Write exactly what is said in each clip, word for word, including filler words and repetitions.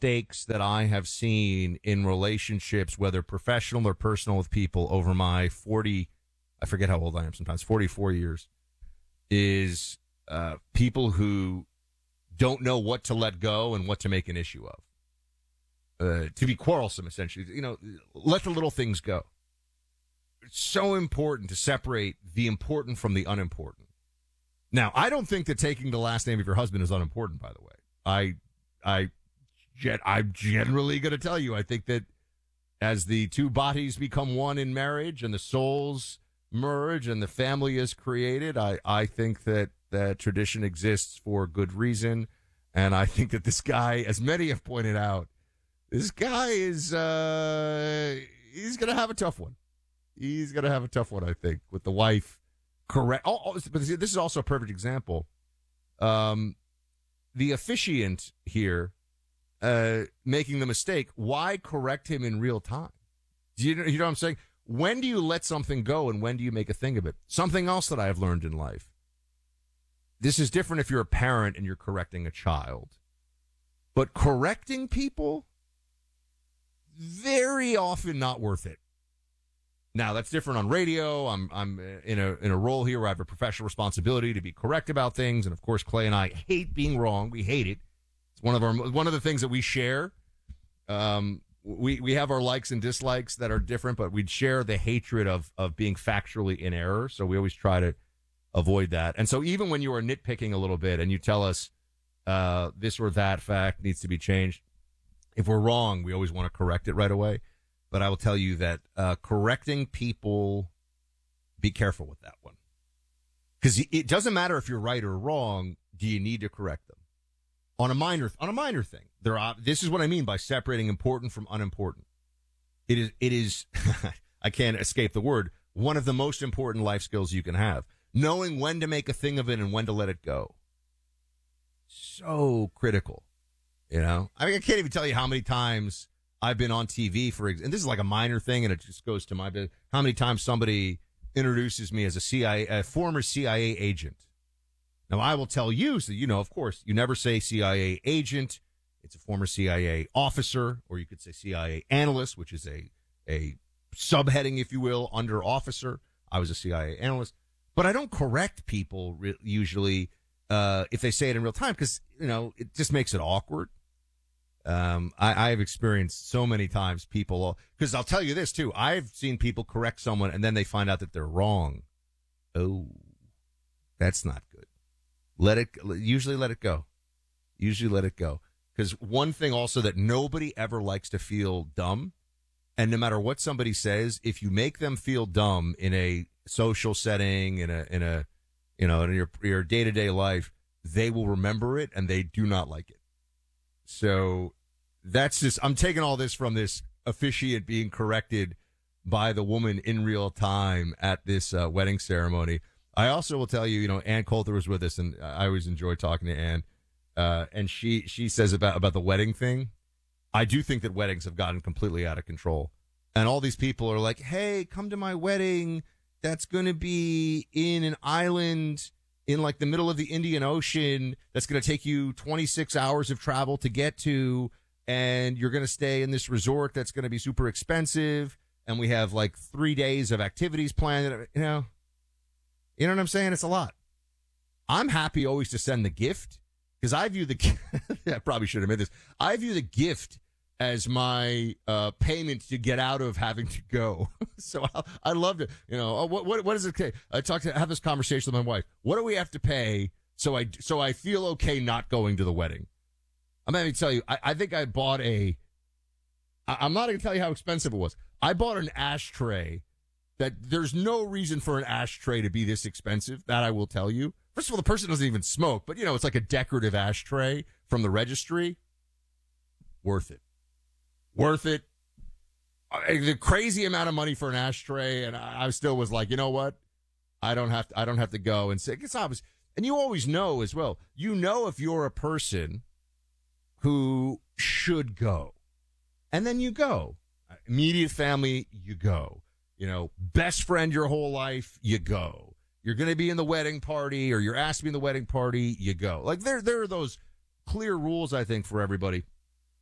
mistakes that I have seen in relationships, whether professional or personal, with people over my forty, I forget how old I am sometimes, forty-four years, is uh, people who don't know what to let go and what to make an issue of. Uh, to be quarrelsome, essentially. You know, let the little things go. It's so important to separate the important from the unimportant. Now, I don't think that taking the last name of your husband is unimportant, by the way. I, I, I'm generally going to tell you, I think that as the two bodies become one in marriage and the souls merge and the family is created, I, I think that that tradition exists for good reason. And I think that this guy, as many have pointed out, this guy is, uh, he's going to have a tough one. He's going to have a tough one, I think, with the wife. Correct. Oh, oh, but this is also a perfect example. Um, the officiant here, uh, making the mistake. Why correct him in real time? Do you know, you know what I'm saying? When do you let something go and when do you make a thing of it? Something else that I have learned in life. This is different if you're a parent and you're correcting a child. But correcting people, very often not worth it. Now, that's different on radio. I'm I'm in a in a role here where I have a professional responsibility to be correct about things. And, of course, Clay and I hate being wrong. We hate it. It's one of our one of the things that we share. Um, we, we have our likes and dislikes that are different, but we'd share the hatred of, of being factually in error. So we always try to avoid that. And so even when you are nitpicking a little bit and you tell us uh, this or that fact needs to be changed, if we're wrong, we always want to correct it right away. But I will tell you that uh, correcting people, be careful with that one. Because it doesn't matter if you're right or wrong. Do you need to correct them? On a minor on a minor thing. There are, this is what I mean by separating important from unimportant. It is, it is I can't escape the word, one of the most important life skills you can have. Knowing when to make a thing of it and when to let it go. So critical. You know? I mean, I can't even tell you how many times I've been on T V for, and this is like a minor thing, and it just goes to my, how many times somebody introduces me as a C I A, a former C I A agent. Now, I will tell you, so you know, of course, you never say C I A agent. It's a former C I A officer, or you could say C I A analyst, which is a, a subheading, if you will, under officer. I was a C I A analyst. But I don't correct people re- usually uh, if they say it in real time because, you know, it just makes it awkward. Um, I, I've experienced so many times people, because I'll tell you this too. I've seen people correct someone and then they find out that they're wrong. Oh, that's not good. Let it, usually let it go. Usually let it go. Because one thing also that nobody ever likes to feel dumb. And no matter what somebody says, if you make them feel dumb in a social setting, in a, in a, you know, in your, your day-to-day life, they will remember it and they do not like it. So that's just, I'm taking all this from this officiant being corrected by the woman in real time at this uh, wedding ceremony. I also will tell you, you know, Ann Coulter was with us, and I always enjoy talking to Ann. Uh, and she, she says about, about the wedding thing. I do think that weddings have gotten completely out of control. And all these people are like, hey, come to my wedding. That's going to be in an island in like the middle of the Indian Ocean. That's going to take you twenty-six hours of travel to get to. And you're going to stay in this resort that's going to be super expensive. And we have like three days of activities planned. You know, you know what I'm saying? It's a lot. I'm happy always to send the gift because I view the, I probably should have made this. I view the gift as my uh, payment to get out of having to go. So I, I loved it. You know, oh, what, what, what is it? Okay. I talked to, have this conversation with my wife. What do we have to pay so I, so I feel okay not going to the wedding? I'm going to tell you, I, I think I bought a, I, I'm not going to tell you how expensive it was. I bought an ashtray that there's no reason for an ashtray to be this expensive. That I will tell you. First of all, the person doesn't even smoke, but you know, it's like a decorative ashtray from the registry. Worth it. Worth it. The crazy amount of money for an ashtray, and I, I still was like, you know what? I don't have to. I don't have to go and say it's obvious. And you always know as well. You know if you're a person who should go, and then you go. Immediate family, you go. You know, best friend your whole life, you go. You're going to be in the wedding party, or you're asked to be in the wedding party, you go. Like there, there are those clear rules, I think, for everybody.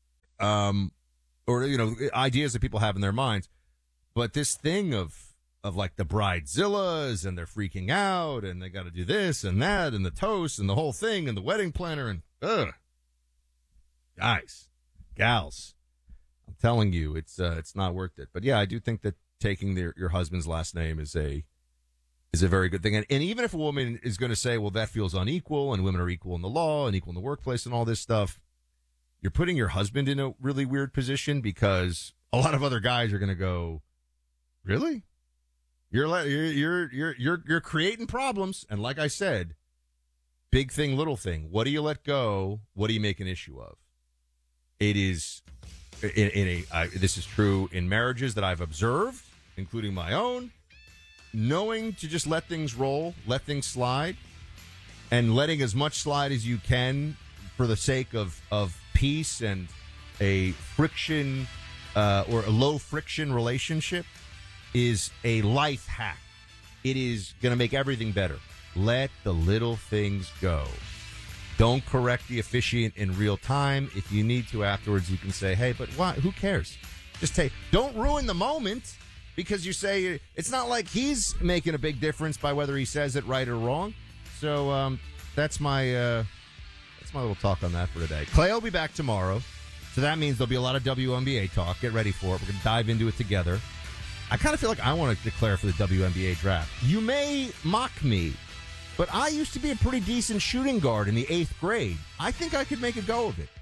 um, or, you know, ideas that people have in their minds. But this thing of, of like the bridezillas and they're freaking out and they got to do this and that and the toast and the whole thing and the wedding planner and, ugh. Guys, gals, I'm telling you, it's uh, it's not worth it. But yeah, I do think that taking their, your husband's last name is a is a very good thing. And, and even if a woman is going to say, well, that feels unequal and women are equal in the law and equal in the workplace and all this stuff, you're putting your husband in a really weird position because a lot of other guys are going to go, really? You're you're you're you're you're you're creating problems. And like I said, big thing, little thing. What do you let go? What do you make an issue of? It is in, in a. Uh, this is true in marriages that I've observed, including my own. Knowing to just let things roll, let things slide, and letting as much slide as you can for the sake of of peace and a friction uh, or a low friction relationship is a life hack. It is going to make everything better. Let the little things go. Don't correct the officiant in real time. If you need to afterwards, you can say, hey, but why? Who cares? Just take. Don't ruin the moment because you say it's not like he's making a big difference by whether he says it right or wrong. So um, that's my uh, that's my little talk on that for today. Clay will be back tomorrow. So that means there'll be a lot of W N B A talk. Get ready for it. We're going to dive into it together. I kind of feel like I want to declare for the W N B A draft. You may mock me, but I used to be a pretty decent shooting guard in the eighth grade. I think I could make a go of it.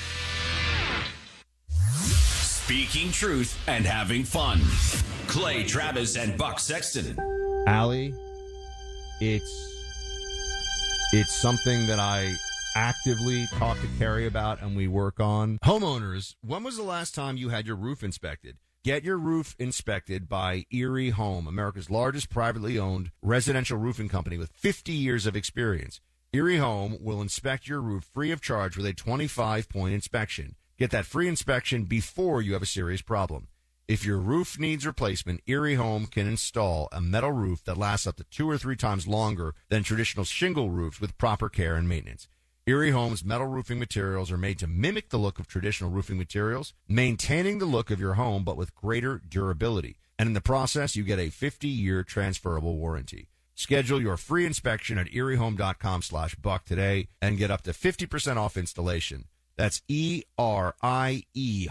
Speaking truth and having fun. Clay Travis and Buck Sexton. Allie, it's it's something that I actively talk to Carrie about and we work on. Homeowners, when was the last time you had your roof inspected? Get your roof inspected by Erie Home, America's largest privately owned residential roofing company with fifty years of experience. Erie Home will inspect your roof free of charge with a twenty-five point inspection. Get that free inspection before you have a serious problem. If your roof needs replacement, Erie Home can install a metal roof that lasts up to two or three times longer than traditional shingle roofs with proper care and maintenance. Erie Home's metal roofing materials are made to mimic the look of traditional roofing materials, maintaining the look of your home but with greater durability. And in the process, you get a fifty-year transferable warranty. Schedule your free inspection at eriehome.com slash buck today and get up to fifty percent off installation. That's E-R-I-E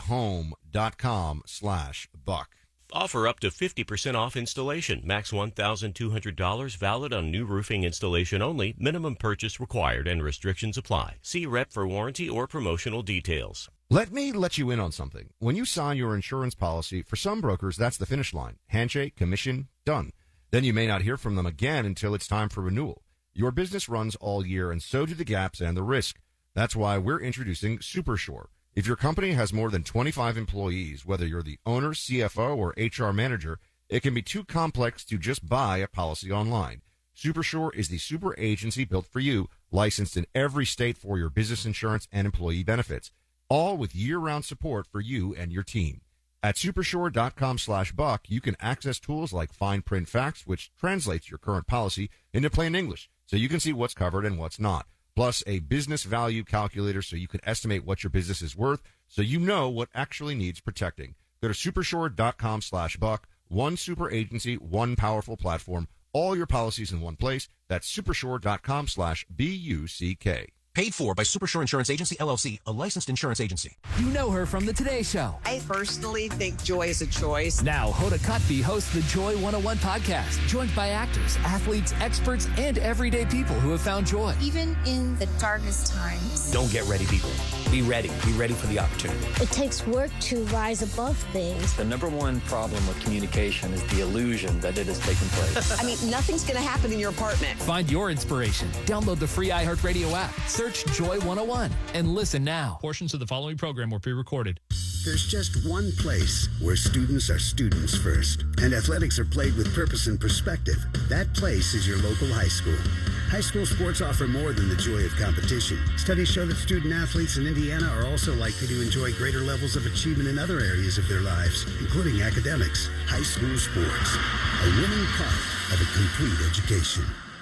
home.com slash buck. Offer up to fifty percent off installation. Max one thousand two hundred dollars. Valid on new roofing installation only. Minimum purchase required and restrictions apply. See rep for warranty or promotional details. Let me let you in on something. When you sign your insurance policy, for some brokers, that's the finish line. Handshake, commission, done. Then you may not hear from them again until it's time for renewal. Your business runs all year, and so do the gaps and the risk. That's why we're introducing SuperSure. If your company has more than twenty-five employees, whether you're the owner, C F O, or H R manager, it can be too complex to just buy a policy online. SuperSure is the super agency built for you, licensed in every state for your business insurance and employee benefits, all with year-round support for you and your team. At supersure.com slash buck, you can access tools like Fine Print Facts, which translates your current policy into plain English, so you can see what's covered and what's not. Plus a business value calculator so you can estimate what your business is worth so you know what actually needs protecting. Go to supersure.com slash buck. One super agency, one powerful platform, all your policies in one place. That's supersure.com slash B-U-C-K. Paid for by Supersure Insurance Agency, L L C, a licensed insurance agency. You know her from The Today Show. I personally think joy is a choice. Now, Hoda Kotb hosts the Joy one oh one podcast, joined by actors, athletes, experts, and everyday people who have found joy. Even in the darkest times. Don't get ready, people. Be ready. Be ready for the opportunity. It takes work to rise above things. The number one problem with communication is the illusion that it is taking place. I mean, nothing's going to happen in your apartment. Find your inspiration. Download the free iHeartRadio app. Search Joy one oh one and listen now. Portions of the following program were pre-recorded. There's just one place where students are students first, and athletics are played with purpose and perspective. That place is your local high school. High school sports offer more than the joy of competition. Studies show that student athletes in Indiana are also likely to enjoy greater levels of achievement in other areas of their lives, including academics. High school sports, a winning part of a complete education.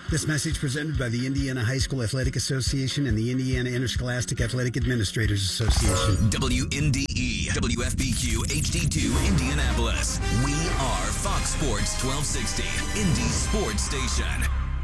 This message presented by the Indiana High School Athletic Association and the Indiana Interscholastic Athletic Administrators Association. W N D E, W F B Q, H D two, Indianapolis. We are Fox Sports twelve sixty, Indy's sports station.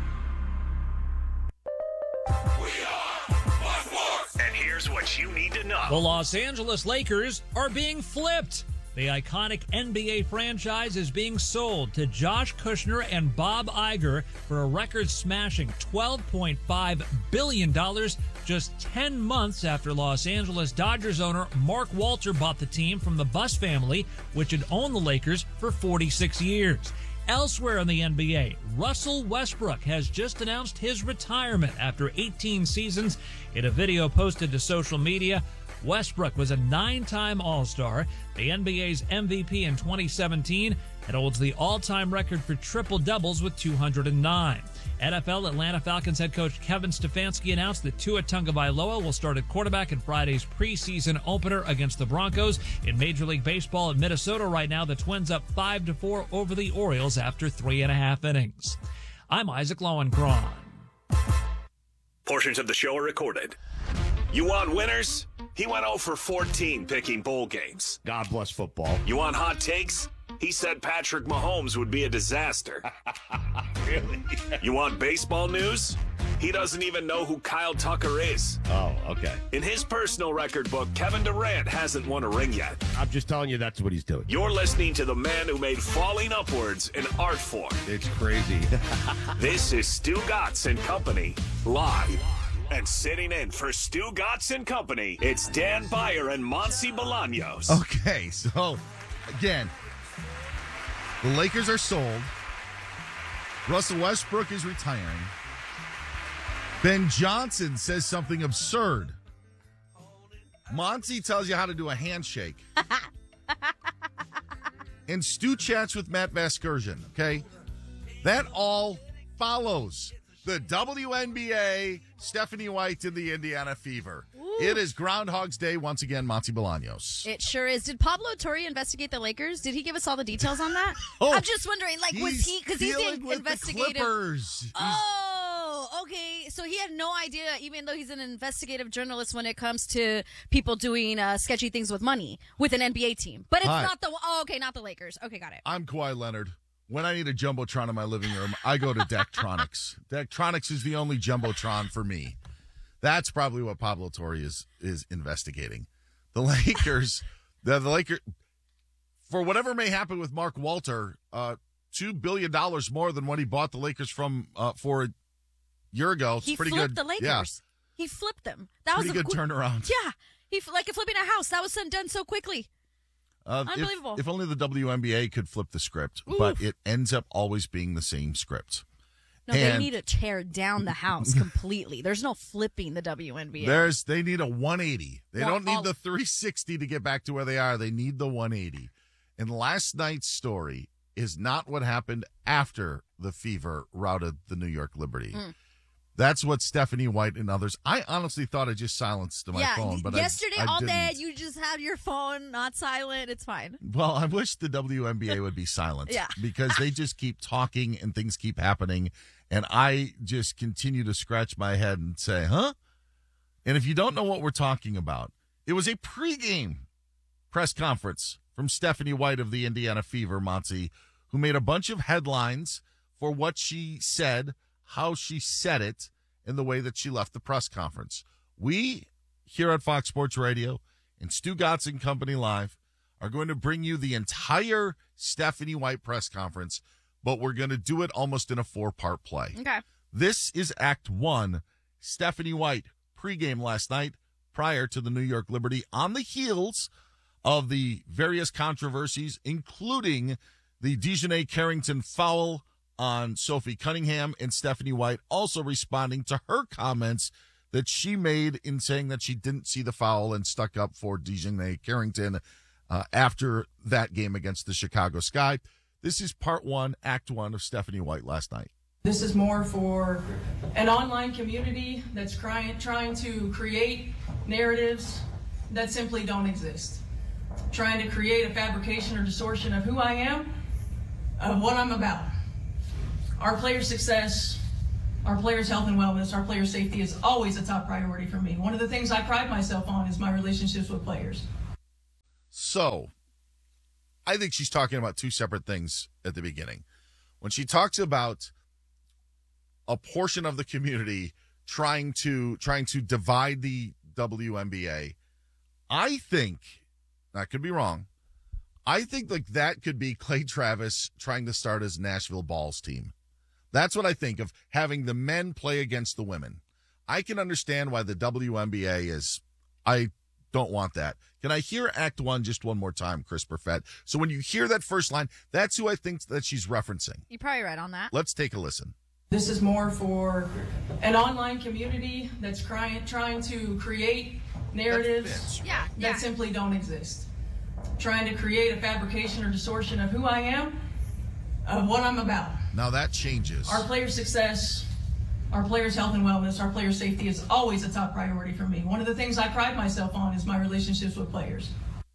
We are Fox Sports. And here's what you need to know. The Los Angeles Lakers are being flipped. The iconic N B A franchise is being sold to Josh Kushner and Bob Iger for a record-smashing twelve point five billion dollars just ten months after Los Angeles Dodgers owner Mark Walter bought the team from the Buss family, which had owned the Lakers for forty-six years. Elsewhere in the N B A, Russell Westbrook has just announced his retirement after eighteen seasons. In a video posted to social media, Westbrook was a nine-time All-Star, the N B A's M V P in twenty seventeen, and holds the all-time record for triple-doubles with two hundred nine. N F L Atlanta Falcons head coach Kevin Stefanski announced that Tua Tagovailoa will start at quarterback in Friday's preseason opener against the Broncos. In Major League Baseball in Minnesota right now, the Twins up five to four over the Orioles after three and a half innings. I'm Isaac Lowenkron. Portions of the show are recorded. You want winners? He went oh for fourteen picking bowl games. God bless football. You want hot takes? He said Patrick Mahomes would be a disaster. Really? You want baseball news? He doesn't even know who Kyle Tucker is. Oh, okay. In his personal record book, Kevin Durant hasn't won a ring yet. I'm just telling you that's what he's doing. You're listening to the man who made falling upwards an art form. It's crazy. This is Stu Gatz and Company, live. And sitting in for Stu Gatz and Company, it's Dan Beyer and Monty Bolaños. Okay, so, again, the Lakers are sold. Russell Westbrook is retiring. Ben Johnson says something absurd. Monty tells you how to do a handshake. And Stu chats with Matt Vasgersian, okay? That all follows the W N B A, Stephanie White, and the Indiana Fever. Ooh. It is Groundhog's Day once again, Monty Bolaños. It sure is. Did Pablo Torre investigate the Lakers? Did he give us all the details on that? Oh, I'm just wondering, like, was he, because he's the with investigative. The Clippers. Oh, okay. So he had no idea, even though he's an investigative journalist, when it comes to people doing uh, sketchy things with money with an N B A team. But it's Hi. not the, oh, okay, not the Lakers. Okay, got it. I'm Kawhi Leonard. When I need a Jumbotron in my living room, I go to Daktronics. Daktronics is the only Jumbotron for me. That's probably what Pablo Torre is is investigating. The Lakers, the, the Lakers, for whatever may happen with Mark Walter, uh, two billion dollars more than what he bought the Lakers from uh, for a year ago. It's he pretty flipped good. the Lakers. Yeah. He flipped them. That Pretty was a good qu- turnaround. Yeah. He like flipping a house. That was done so quickly. Uh, Unbelievable. If, if only the W N B A could flip the script, Oof. But it ends up always being the same script. No, and they need to tear down the house completely. There's no flipping the W N B A. There's they need a one eighty. They Well, don't need I'll- the three sixty to get back to where they are. They need the one eighty. And last night's story is not what happened after the Fever routed the New York Liberty. Mm. That's what Stephanie White and others. I honestly thought I just silenced my yeah, phone, but yesterday I, I all didn't. day you just had your phone not silent. It's fine. Well, I wish the W N B A would be silent. Yeah. Because they just keep talking and things keep happening. And I just continue to scratch my head and say, huh? And if you don't know what we're talking about, it was a pregame press conference from Stephanie White of the Indiana Fever, Monty, who made a bunch of headlines for what she said, how she said it, and the way that she left the press conference. We here at Fox Sports Radio and Stu Gatz and Company Live are going to bring you the entire Stephanie White press conference, but we're going to do it almost in a four-part play. Okay. This is Act One. Stephanie White pregame last night prior to the New York Liberty on the heels of the various controversies, including the Dejounte Carrington foul on Sophie Cunningham, and Stephanie White also responding to her comments that she made in saying that she didn't see the foul and stuck up for Dejounte Carrington uh, after that game against the Chicago Sky. This is part one, act one of Stephanie White last night. This is more for an online community that's trying, trying to create narratives that simply don't exist. Trying to create a fabrication or distortion of who I am, of what I'm about. Our players' success Our players' health and wellness, our players' safety is always a top priority for me. One of the things I pride myself on is my relationships with players. So, I think she's talking about two separate things at the beginning. When she talks about a portion of the community trying to trying to divide the W N B A, I think, I could be wrong, I think like that could be Clay Travis trying to start his Nashville Balls team. That's what I think of having the men play against the women. I can understand why the W N B A is, I don't want that. Can I hear Act One just one more time, Chris Perfett? So when you hear that first line, that's who I think that she's referencing. You're probably right on that. Let's take a listen. This is more for an online community that's trying, trying to create narratives yeah, that yeah. simply don't exist. Trying to create a fabrication or distortion of who I am, of what I'm about. Now that changes. Our players' success, our players' health and wellness, our players' safety is always a top priority for me. One of the things I pride myself on is my relationships with players.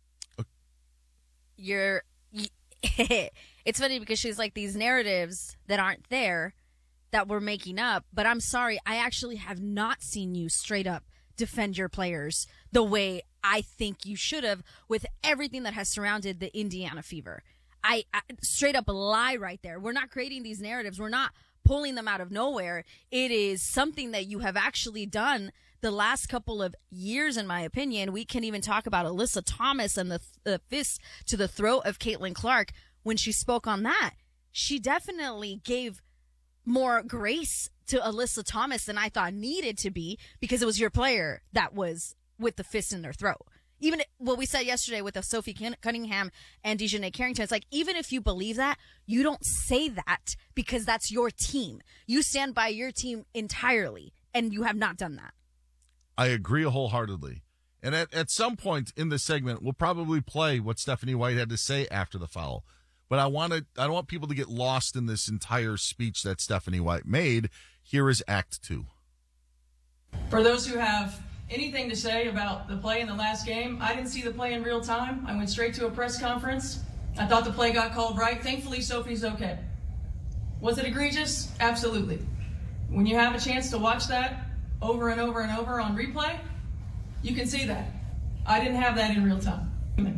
You're, it's funny because she's like, these narratives that aren't there that we're making up, but I'm sorry, I actually have not seen you straight up defend your players the way I think you should have with everything that has surrounded the Indiana Fever. I, I straight up a lie right there. We're not creating these narratives. We're not pulling them out of nowhere. It is something that you have actually done the last couple of years, in my opinion. We can even talk about Alyssa Thomas and the, the fist to the throat of Caitlin Clark. When she spoke on that, she definitely gave more grace to Alyssa Thomas than I thought needed to be, because it was your player that was with the fist in their throat. Even what we said yesterday with the Sophie Cunningham and Dejanay Carrington, it's like, even if you believe that, you don't say that because that's your team. You stand by your team entirely, and you have not done that. I agree wholeheartedly. And at, at some point in this segment, we'll probably play what Stephanie White had to say after the foul. But I want to, I don't want people to get lost in this entire speech that Stephanie White made. Here is Act Two. For those who have anything to say about the play in the last game, I didn't see the play in real time. I went straight to a press conference. I thought the play got called right. Thankfully, Sophie's okay. Was it egregious? Absolutely. When you have a chance to watch that over and over and over on replay, you can see that. I didn't have that in real time.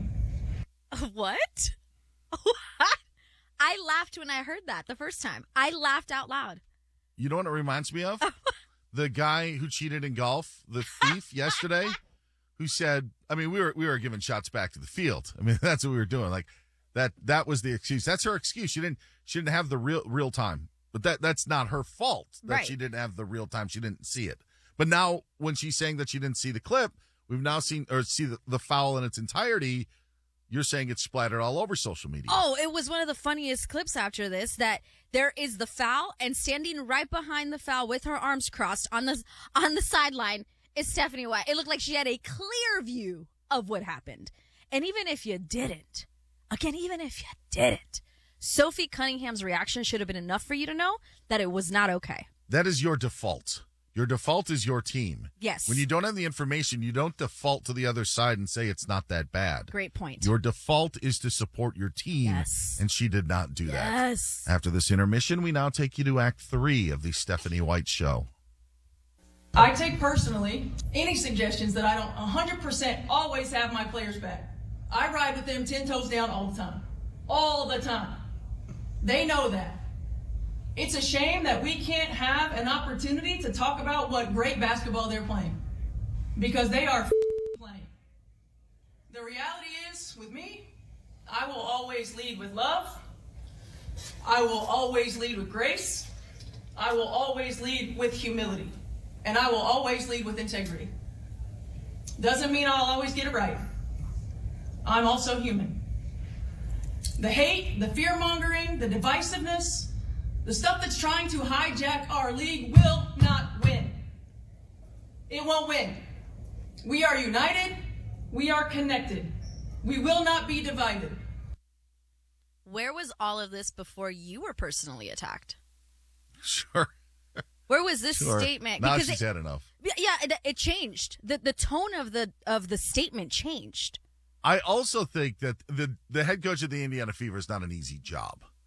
What? I laughed when I heard that the first time. I laughed out loud. You know what it reminds me of? The guy who cheated in golf, the thief yesterday, who said, I mean, we were we were giving shots back to the field. I mean, that's what we were doing. Like that that was the excuse. That's her excuse. She didn't she didn't have the real real time. But that that's not her fault that right. She didn't have the real time. She didn't see it. But now when she's saying that she didn't see the clip, we've now seen or see the, the foul in its entirety. You're saying it's splattered all over social media. Oh, it was one of the funniest clips after this, that there is the foul, and standing right behind the foul with her arms crossed on the on the sideline is Stephanie White. It looked like she had a clear view of what happened. And even if you didn't, again, even if you didn't, Sophie Cunningham's reaction should have been enough for you to know that it was not okay. That is your default. Your default is your team. Yes. When you don't have the information, you don't default to the other side and say it's not that bad. Great point. Your default is to support your team. Yes. And she did not do yes. that. Yes. After this intermission, we now take you to Act Three of the Stephanie White Show. I take personally any suggestions that I don't one hundred percent always have my players back. I ride with them ten toes down all the time. All the time. They know that. It's a shame that we can't have an opportunity to talk about what great basketball they're playing, because they are playing. The reality is, with me, I will always lead with love. I will always lead with grace. I will always lead with humility. And I will always lead with integrity. Doesn't mean I'll always get it right. I'm also human. The hate, the fear-mongering, the divisiveness, the stuff that's trying to hijack our league will not win. It won't win. We are united. We are connected. We will not be divided. Where was all of this before you were personally attacked? Sure. Where was this sure. statement? Now because she's it, had enough. Yeah, it, it changed. The the tone of the of the statement changed. I also think that the the head coach of the Indiana Fever is not an easy job.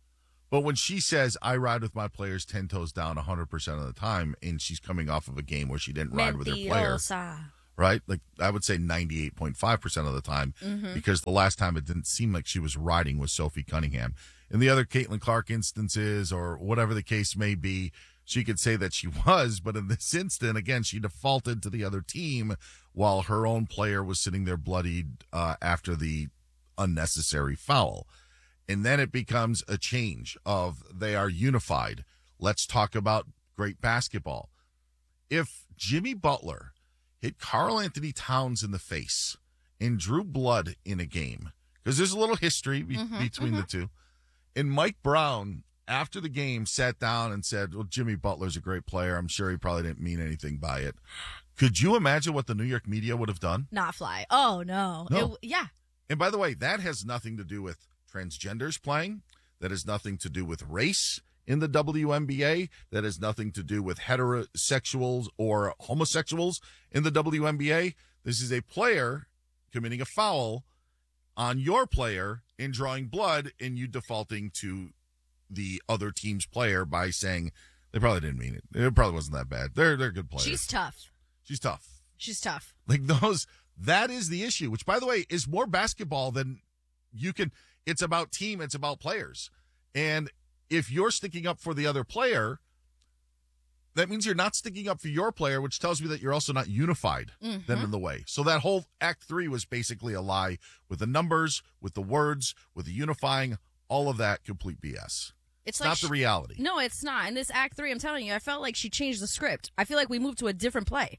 But when she says, I ride with my players ten toes down one hundred percent of the time, and she's coming off of a game where she didn't ride with her player, right? Like, I would say ninety-eight point five percent of the time, Mhm. because the last time it didn't seem like she was riding with Sophie Cunningham. In the other Caitlin Clark instances, or whatever the case may be, she could say that she was, but in this instant, again, she defaulted to the other team while her own player was sitting there bloodied uh, after the unnecessary foul. And then it becomes a change of they are unified. Let's talk about great basketball. If Jimmy Butler hit Karl Anthony Towns in the face and drew blood in a game, because there's a little history be- Mm-hmm, Mhm, between mhm. the two, and Mike Brown, after the game, sat down and said, well, Jimmy Butler's a great player. I'm sure he probably didn't mean anything by it. Could you imagine what the New York media would have done? Not fly. Oh, no. No. It- yeah. And by the way, that has nothing to do with transgenders playing. That has nothing to do with race in the W N B A. That has nothing to do with heterosexuals or homosexuals in the W N B A. This is a player committing a foul on your player and drawing blood, and you defaulting to the other team's player by saying they probably didn't mean it. It probably wasn't that bad. They're they're good players. She's tough. She's tough. She's tough. Like those, that is the issue, which, by the way, is more basketball than you can. It's about team, it's about players. And if you're sticking up for the other player, that means you're not sticking up for your player, which tells me that you're also not unified then Mhm. in the way. So that whole act three was basically a lie with the numbers, with the words, with the unifying, all of that complete B S. It's It's like not sh- the reality. No, it's not. In this act three, I'm telling you, I felt like she changed the script. I feel like we moved to a different play.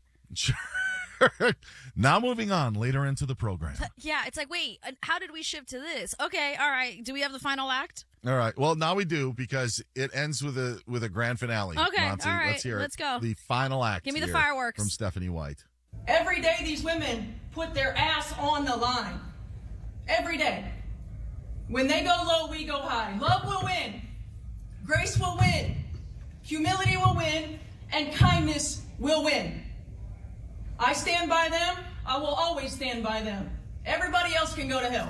Now moving on later into the program. Yeah, it's like, wait, uh, how did we shift to this? Okay, all right. Do we have the final act? All right. Well, now we do, because it ends with a with a grand finale. Okay, Monty, all right, let's hear it. let's go. The final act. Give me the here fireworks. from Stephanie White. Every day these women put their ass on the line. Every day. When they go low, we go high. Love will win. Grace will win. Humility will win. And kindness will win. I stand by them. I will always stand by them. Everybody else can go to hell.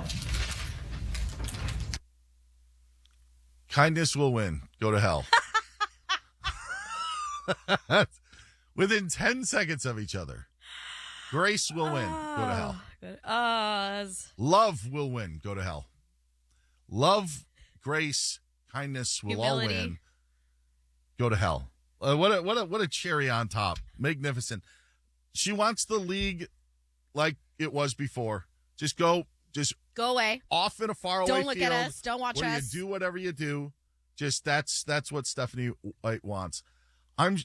Kindness will win. Go to hell. Within ten seconds of each other. Grace will win. Go to hell. Good. Uh, Love will win. Go to hell. Love, grace, kindness will Humility. all win. Go to hell. Uh, what a what a what a cherry on top. Magnificent. She wants the league like it was before. Just go, just go away. Off in a faraway Don't look field. at us. Don't watch where us. you do whatever you do. Just that's that's what Stephanie White wants. I'm.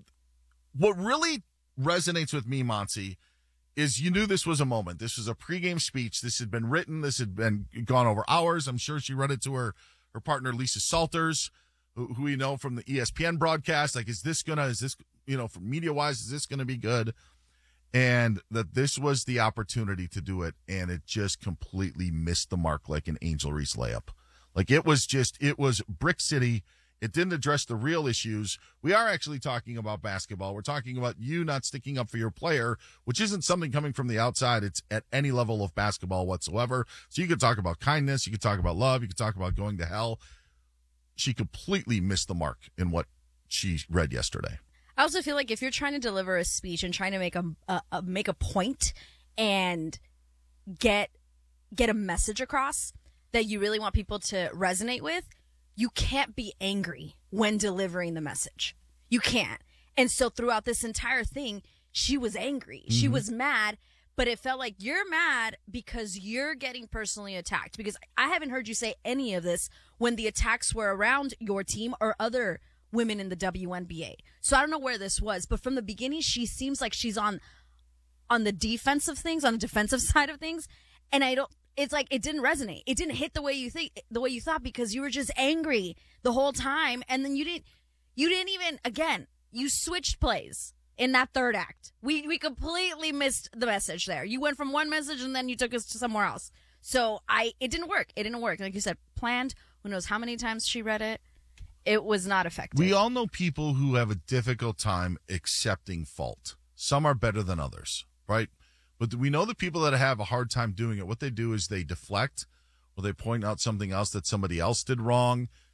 What really resonates with me, Monty, is you knew this was a moment. This was a pregame speech. This had been written. This had been gone over hours. I'm sure she read it to her her partner Lisa Salters, who, who we know from the E S P N broadcast. Like, is this gonna? Is this you know, from media wise, is this gonna be good? And that this was the opportunity to do it, and it just completely missed the mark like an Angel Reese layup. Like, it was just, it was Brick City. It didn't address the real issues. We are actually talking about basketball. We're talking about you not sticking up for your player, which isn't something coming from the outside. It's at any level of basketball whatsoever. So you could talk about kindness. You could talk about love. You could talk about going to hell. She completely missed the mark in what she read yesterday. I also feel like if you're trying to deliver a speech and trying to make a, a, a make a point and get get a message across that you really want people to resonate with, you can't be angry when delivering the message. You can't. And so throughout this entire thing, she was angry. Mm-hmm. She was mad, but it felt like you're mad because you're getting personally attacked. Because I haven't heard you say any of this when the attacks were around your team or other women in the W N B A. So I don't know where this was, but from the beginning, she seems like she's on on the defensive things, on the defensive side of things. And I don't, it's like it didn't resonate. It didn't hit the way you think, the way you thought, because you were just angry the whole time. And then you didn't, you didn't even, again, you switched plays in that third act. We, we completely missed the message there. You went from one message and then you took us to somewhere else. So I, it didn't work. It didn't work. Like you said, planned. Who knows how many times she read it. It was not effective. We all know people who have a difficult time accepting fault. Some are better than others, right? But we know the people that have a hard time doing it, what they do is they deflect or they point out something else that somebody else did wrong.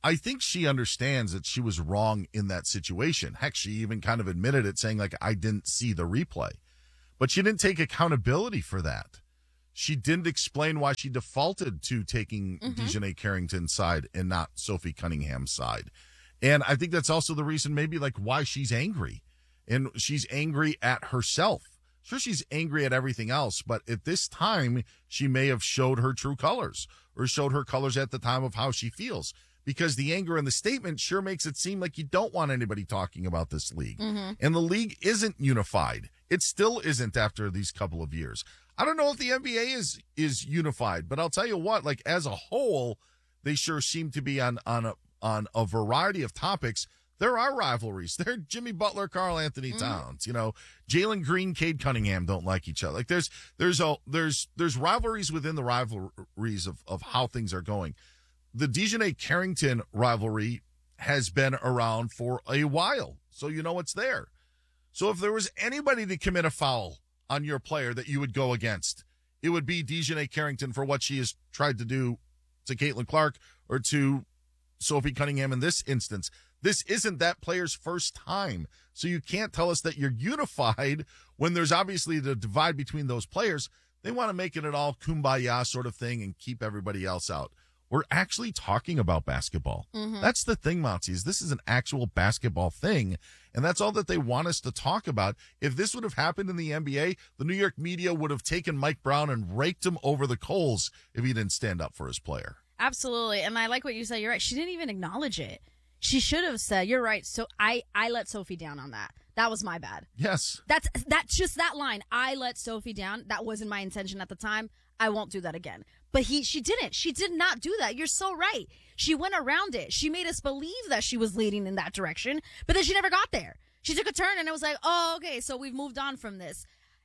I think she understands that she was wrong in that situation. Heck, she even kind of admitted it, saying, like, I didn't see the replay. But she didn't take accountability for that. She didn't explain why she defaulted to taking mm-hmm. DiJonai Carrington's side and not Sophie Cunningham's side. And I think that's also the reason maybe like why she's angry. And she's angry at herself. Sure, she's angry at everything else, but at this time, she may have showed her true colors or showed her colors at the time of how she feels. Because the anger in the statement sure makes it seem like you don't want anybody talking about this league. Mm-hmm. And the league isn't unified. It still isn't after these couple of years. I don't know if the N B A is is unified, but I'll tell you what, like as a whole, they sure seem to be on on a on a variety of topics. There are rivalries. There are Jimmy Butler, Karl Anthony Towns, mm-hmm. you know, Jalen Green, Cade Cunningham don't like each other. Like there's there's a there's there's rivalries within the rivalries of, of how things are going. The DiJonai Carrington rivalry has been around for a while, so you know it's there. So if there was anybody to commit a foul on your player that you would go against, it would be DiJonai Carrington for what she has tried to do to Caitlin Clark or to Sophie Cunningham in this instance. This isn't that player's first time. So you can't tell us that you're unified when there's obviously the divide between those players. They want to make it an all kumbaya sort of thing and keep everybody else out. We're actually talking about basketball. Mm-hmm. That's the thing, Montse, is this is an actual basketball thing, and that's all that they want us to talk about. If this would have happened in the N B A, the New York media would have taken Mike Brown and raked him over the coals if he didn't stand up for his player. Absolutely, and I like what you said. You're right. She didn't even acknowledge it. She should have said, you're right, so I, I let Sophie down on that. That was my bad. Yes. That's that's just that line. I let Sophie down. That wasn't my intention at the time. I won't do that again. But he, she didn't. She did not do that. You're so right. She went around it. She made us believe that she was leading in that direction, but then she never got there. She took a turn and it was like, oh, okay, so we've moved on from this.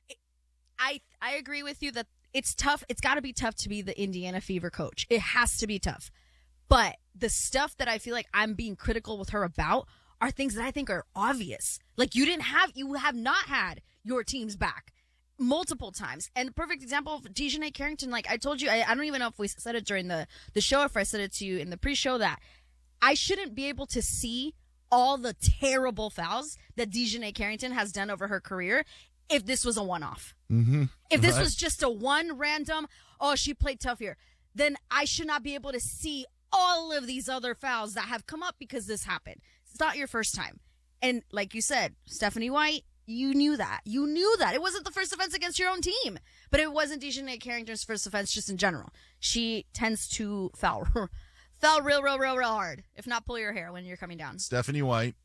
I, I agree with you that it's tough. It's got to be tough to be the Indiana Fever coach. It has to be tough. But the stuff that I feel like I'm being critical with her about are things that I think are obvious. Like you didn't have, you have not had your team's back multiple times. And the perfect example of DiJonai Carrington, like I told you, I, I don't even know if we said it during the, the show, or if I said it to you in the pre-show, that I shouldn't be able to see all the terrible fouls that DiJonai Carrington has done over her career if this was a one-off. Mm-hmm. If this right. was just a one random, oh, she played tough here, then I should not be able to see all of these other fouls that have come up because this happened. It's not your first time. And like you said, Stephanie White, you knew that. You knew that. It wasn't the first offense against your own team, but it wasn't DiJonai Carrington's first offense just in general. She tends to foul, foul real, real, real, real hard, if not pull your hair when you're coming down. Stephanie White,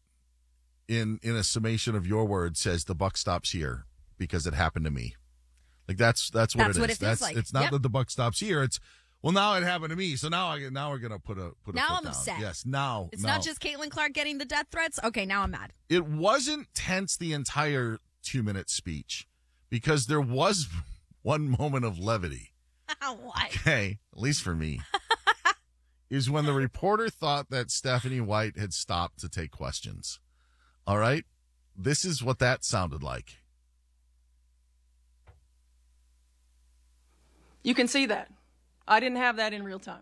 in, in a summation of your words, says the buck stops here because it happened to me. Like that's, that's what that's it what is. It feels that's, like. It's not yep. that the buck stops here. It's, well, now it happened to me, so now I now we're gonna put a put a now foot I'm down. upset. Yes, now it's now. not just Caitlin Clark getting the death threats. Okay, now I'm mad. It wasn't tense the entire two minute speech because there was one moment of levity. Why? Okay, at least for me, is when the reporter thought that Stephanie White had stopped to take questions. All right, this is what that sounded like. You can see that. I didn't have that in real time.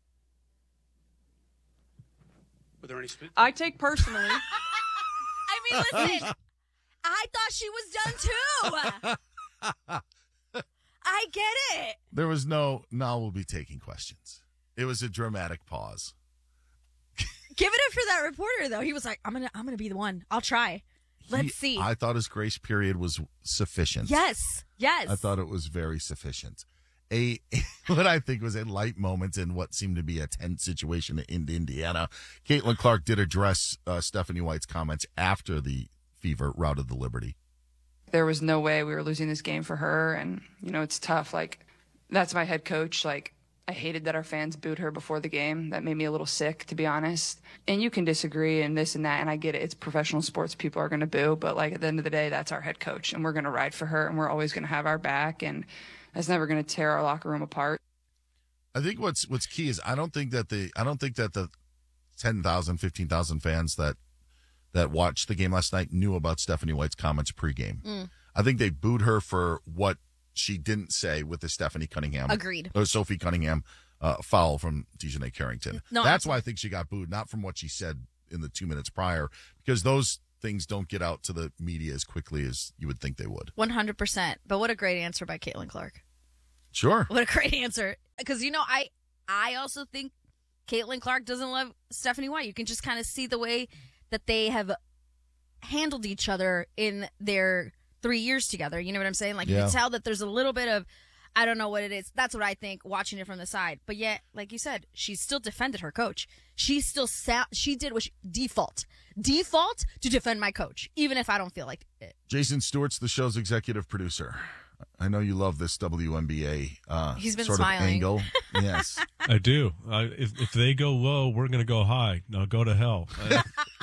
Were there any spit? I take personally. I mean, listen, I thought she was done too. I get it. There was no, now we'll be taking questions. It was a dramatic pause. Give it up for that reporter, though. He was like, I'm going to I'm gonna be the one. I'll try. Let's he, see. I thought his grace period was sufficient. Yes, yes. I thought it was very sufficient. A what I think was a light moment in what seemed to be a tense situation in Indiana. Caitlin Clark did address uh, Stephanie White's comments after the Fever routed the Liberty. There was no way we were losing this game for her, and you know it's tough. Like that's my head coach. Like I hated that our fans booed her before the game. That made me a little sick, to be honest. And you can disagree and this and that, and I get it. It's professional sports. People are going to boo, but like at the end of the day, that's our head coach, and we're going to ride for her, and we're always going to have our back, and that's never going to tear our locker room apart. I think what's what's key is I don't think that the I don't think that the ten thousand, fifteen thousand fans that that watched the game last night knew about Stephanie White's comments pregame. Mm. I think they booed her for what she didn't say with the Stephanie Cunningham, agreed, or Sophie Cunningham uh, foul from Dejanay Carrington. No, That's why I think she got booed, not from what she said in the two minutes prior, because those things don't get out to the media as quickly as you would think they would. one hundred percent. But what a great answer by Caitlin Clark. Sure. What a great answer. Because, you know, I I also think Caitlin Clark doesn't love Stephanie White. You can just kind of see the way that they have handled each other in their three years together. You know what I'm saying? Like, Yeah. you can tell that there's a little bit of, I don't know what it is. That's what I think, watching it from the side. But yet, like you said, she still defended her coach. She still sat, she did what she, default. Default to defend my coach, even if I don't feel like it. Jason Stewart's the show's executive producer. I know you love this W N B A uh, He's been sort smiling. of angle. Yes. I do. I, if if they go low, we're going to go high. No, go to hell. Uh,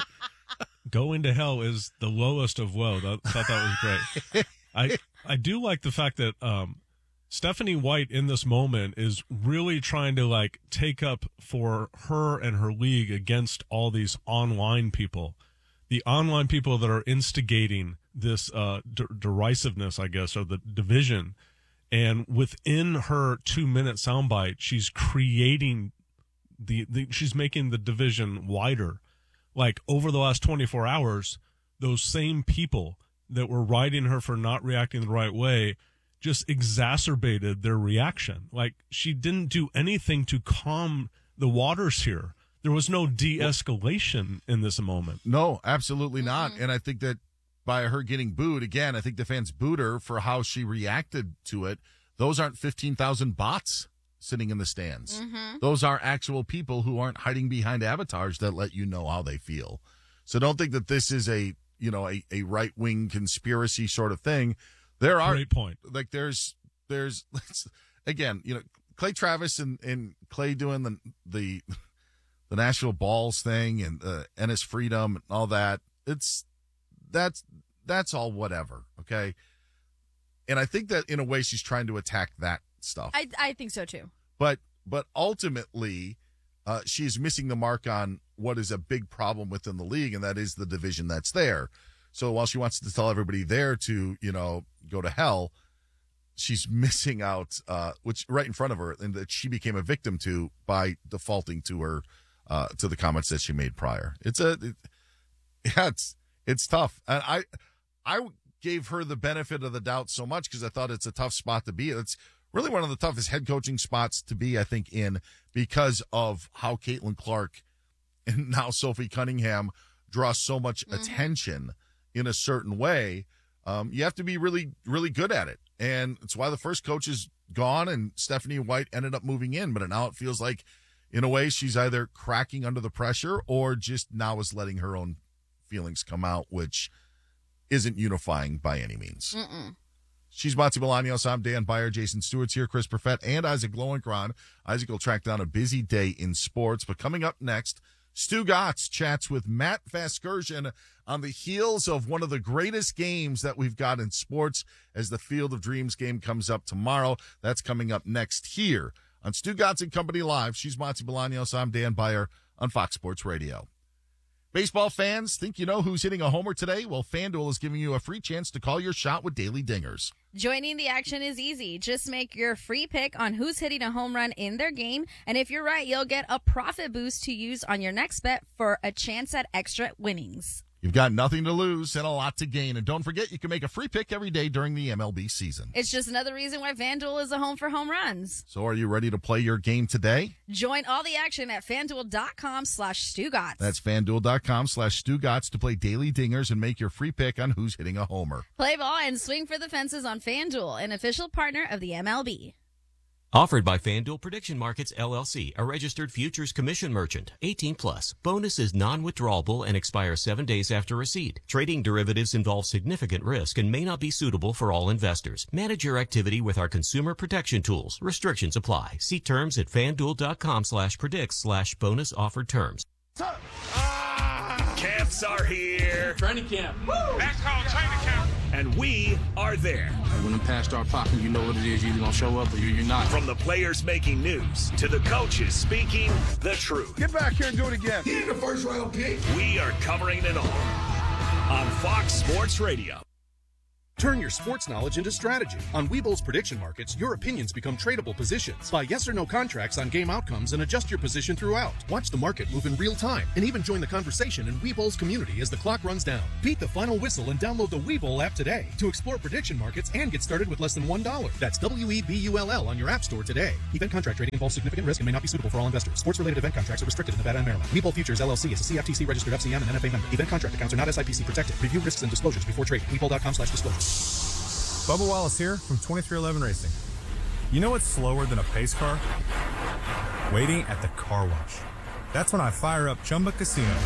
go into hell is the lowest of low. I thought that was great. I I do like the fact that um, Stephanie White in this moment is really trying to like take up for her and her league against all these online people, the online people that are instigating this uh, der- derisiveness, I guess, or the division. And within her two-minute soundbite, she's creating the, the she's making the division wider. Like over the last twenty-four hours, those same people that were writing her for not reacting the right way just exacerbated their reaction. Like she didn't do anything to calm the waters here. There was no de-escalation in this moment. No, absolutely not. And I think that by her getting booed, again, I think the fans booed her for how she reacted to it. Those aren't fifteen thousand bots sitting in the stands. Mm-hmm. Those are actual people who aren't hiding behind avatars that let you know how they feel. So don't think that this is a, you know, a, a right-wing conspiracy sort of thing. There are Great point. Like there's, there's, again, you know, Clay Travis and, and Clay doing the, the, the Nashville Balls thing and uh, Ennis Freedom and all that. It's, that's, that's all whatever. Okay. And I think that in a way she's trying to attack that stuff. I, I think so, too. But, but ultimately, uh, she's missing the mark on what is a big problem within the league, and that is the division that's there. So while she wants to tell everybody there to, you know, go to hell, she's missing out, uh, which right in front of her, and that she became a victim to by defaulting to her, uh, to the comments that she made prior. It's a, it, yeah, it's, it's tough. And I, I gave her the benefit of the doubt so much because I thought it's a tough spot to be. It's really one of the toughest head coaching spots to be, I think, in because of how Caitlin Clark and now Sophie Cunningham draw so much mm-hmm. attention in a certain way. Um, you have to be really, really good at it. And it's why the first coach is gone and Stephanie White ended up moving in. But now it feels like, in a way, she's either cracking under the pressure or just now is letting her own feelings come out, which isn't unifying by any means. Mm-mm. She's Monty Bolaños. I'm Dan Beyer. Jason Stewart's here. Chris Perfett and Isaac Lowenkron. Isaac will track down a busy day in sports. But coming up next, Stu Gotts chats with Matt Vasgersian on the heels of one of the greatest games that we've got in sports as the Field of Dreams game comes up tomorrow. That's coming up next here on Stu Gotts and Company Live. She's Monty Bolaños. I'm Dan Beyer on Fox Sports Radio. Baseball fans, think you know who's hitting a homer today? Well, FanDuel is giving you a free chance to call your shot with Daily Dingers. Joining the action is easy. Just make your free pick on who's hitting a home run in their game. And if you're right, you'll get a profit boost to use on your next bet for a chance at extra winnings. You've got nothing to lose and a lot to gain. And don't forget, you can make a free pick every day during the M L B season. It's just another reason why FanDuel is a home for home runs. So are you ready to play your game today? Join all the action at FanDuel.com slash StuGotts. That's FanDuel.com slash StuGotts to play Daily Dingers and make your free pick on who's hitting a homer. Play ball and swing for the fences on FanDuel, an official partner of the M L B. Offered by FanDuel Prediction Markets, L L C, a registered futures commission merchant. eighteen plus. Bonus is non-withdrawable and expires seven days after receipt. Trading derivatives involves significant risk and may not be suitable for all investors. Manage your activity with our consumer protection tools. Restrictions apply. See terms at FanDuel.com slash predicts slash bonus offered terms. Camps are here. Training camp. Woo! That's called training camp. And we are there. When the pads start popping, you know what it is. You're either going to show up or you're not. From the players making news to the coaches speaking the truth. Get back here and do it again. He ain't a first round pick. We are covering it all on Fox Sports Radio. Turn your sports knowledge into strategy. On Webull's prediction markets, your opinions become tradable positions. Buy yes or no contracts on game outcomes and adjust your position throughout. Watch the market move in real time and even join the conversation in Webull's community as the clock runs down. Beat the final whistle and download the Webull app today to explore prediction markets and get started with less than one dollar. That's W E B U L L on your app store today. Event contract trading involves significant risk and may not be suitable for all investors. Sports-related event contracts are restricted in Nevada and Maryland. Webull Futures L L C is a C F T C registered F C M and N F A member. Event contract accounts are not S I P C protected. Review risks and disclosures before trading. Webull dot com slash disclosures. Bubba Wallace here from twenty-three eleven Racing. You know what's slower than a pace car? Waiting at the car wash. That's when I fire up Chumba Casino.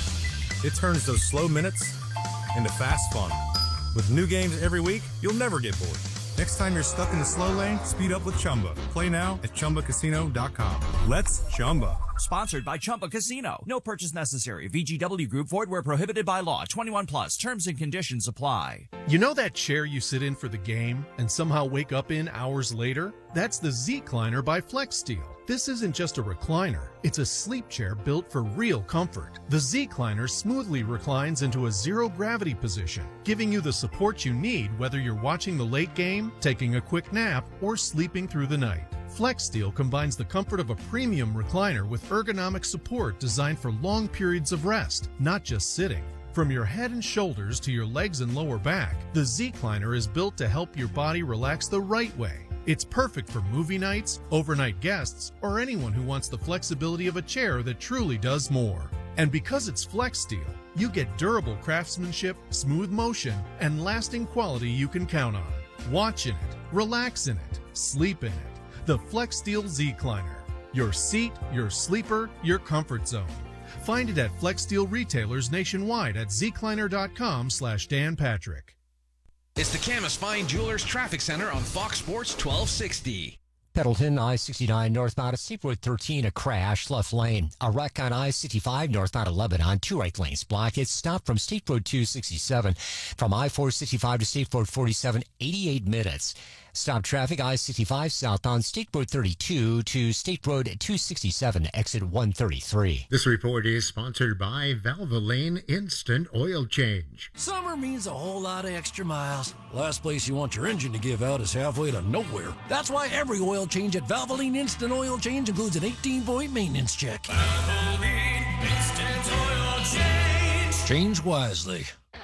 It turns those slow minutes into fast fun. With new games every week, you'll never get bored. Next time you're stuck in the slow lane, speed up with Chumba. Play now at Chumba Casino dot com. Let's Chumba. Sponsored by Chumba Casino. No purchase necessary. V G W Group. Void where prohibited by law. twenty-one plus. Terms and conditions apply. You know that chair you sit in for the game and somehow wake up in hours later? That's the Z-Cliner by FlexSteel. This isn't just a recliner. It's a sleep chair built for real comfort. The Z-Cliner smoothly reclines into a zero-gravity position, giving you the support you need whether you're watching the late game, taking a quick nap, or sleeping through the night. FlexSteel combines the comfort of a premium recliner with ergonomic support designed for long periods of rest, not just sitting. From your head and shoulders to your legs and lower back, the Z-Cliner is built to help your body relax the right way. It's perfect for movie nights, overnight guests, or anyone who wants the flexibility of a chair that truly does more. And because it's FlexSteel, you get durable craftsmanship, smooth motion, and lasting quality you can count on. Watch in it, relax in it, sleep in it. The FlexSteel Z-Cliner. Your seat, your sleeper, your comfort zone. Find it at FlexSteel retailers nationwide at zcliner.com slash Dan Patrick. It's the Camas Fine Jewelers Traffic Center on Fox Sports twelve sixty. Pendleton, I sixty-nine northbound at State Road thirteen, a crash, left lane. A wreck on I sixty-five northbound at Lebanon, two right lanes blocked. It's stopped from State Road two sixty-seven. From I four sixty-five to State Road forty-seven, eighty-eight minutes. Stop traffic, I sixty-five southbound State Road thirty-two to State Road two sixty-seven, exit one thirty-three. This report is sponsored by Valvoline Instant Oil Change. Summer means a whole lot of extra miles. Last place you want your engine to give out is halfway to nowhere. That's why every oil change at Valvoline Instant Oil Change includes an eighteen-point maintenance check. Valvoline Instant Oil Change. Change wisely.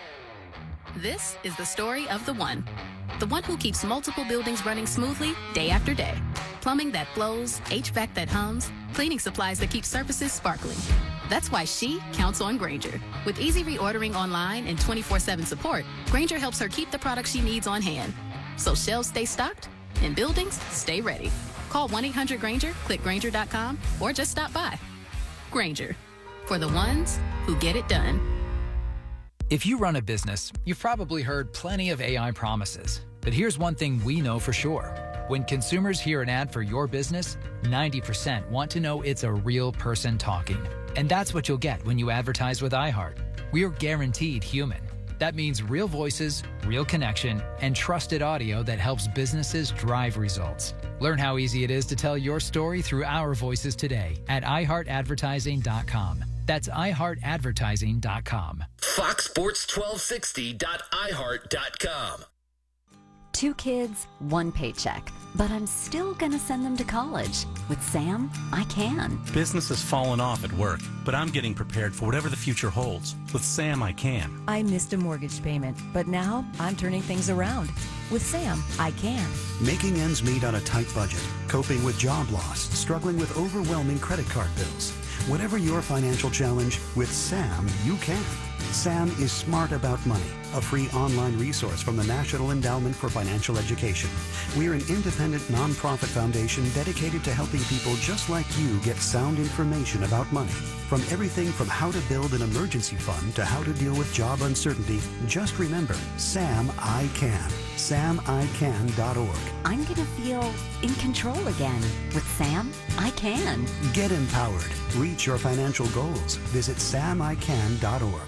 This is the story of the one. The one who keeps multiple buildings running smoothly day after day. Plumbing that flows, H V A C that hums, cleaning supplies that keep surfaces sparkling. That's why she counts on Grainger. With easy reordering online and twenty-four seven support, Grainger helps her keep the products she needs on hand. So shelves stay stocked and buildings stay ready. Call one eight hundred Grainger, click Grainger dot com, or just stop by. Grainger, for the ones who get it done. If you run a business, you've probably heard plenty of A I promises. But here's one thing we know for sure. When consumers hear an ad for your business, ninety percent want to know it's a real person talking. And that's what you'll get when you advertise with iHeart. We're guaranteed human. That means real voices, real connection, and trusted audio that helps businesses drive results. Learn how easy it is to tell your story through our voices today at i heart advertising dot com. That's i heart advertising dot com. fox sports twelve sixty dot i heart dot com. Two kids, one paycheck, but I'm still gonna send them to college. With Sam, I can. Business has fallen off at work, but I'm getting prepared for whatever the future holds. With Sam, I can. I missed a mortgage payment, but now I'm turning things around. With Sam, I can. Making ends meet on a tight budget, coping with job loss, struggling with overwhelming credit card bills. Whatever your financial challenge, with Sam, you can. Sam is Smart About Money, a free online resource from the National Endowment for Financial Education. We're an independent nonprofit foundation dedicated to helping people just like you get sound information about money. From everything from how to build an emergency fund to how to deal with job uncertainty, just remember, Sam I Can. sam I can dot org. I'm going to feel in control again. With Sam, I can. Get empowered. Reach your financial goals. Visit sam I can dot org.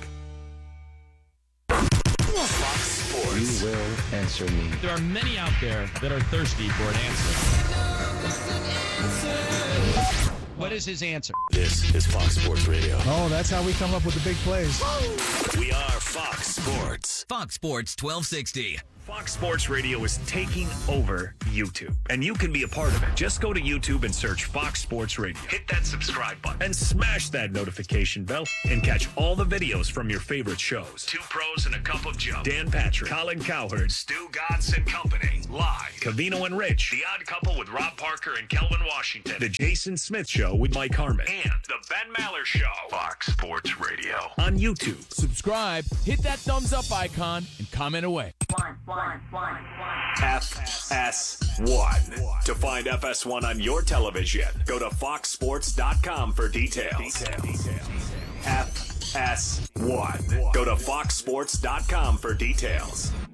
Fox Sports. You will answer me. There are many out there that are thirsty for an answer. What is his answer? This is Fox Sports Radio. Oh, that's how we come up with the big plays. We are Fox Sports. Fox Sports twelve sixty. Fox Sports Radio is taking over YouTube, and you can be a part of it. Just go to YouTube and search Fox Sports Radio. Hit that subscribe button and smash that notification bell and catch all the videos from your favorite shows. Two Pros and a Cup of Joe. Dan Patrick, Colin Cowherd, Stu Gatz and Company. Live. Cavino and Rich. The Odd Couple with Rob Parker and Kelvin Washington. The Jason Smith Show with Mike Harmon. And The Ben Maller Show. Fox Sports Radio. On YouTube. Subscribe, hit that thumbs up icon, and comment away. One, one, one, one. F S one. To find F S one on your television, go to fox sports dot com for details. F S one. Go to fox sports dot com for details.